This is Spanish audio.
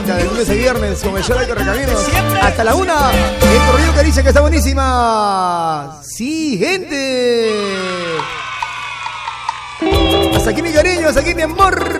De lunes a viernes con el show de Correcaminos hasta la 1. El corrido que dice que está buenísima. Sí, gente. Hasta aquí mi cariño, hasta aquí mi amor.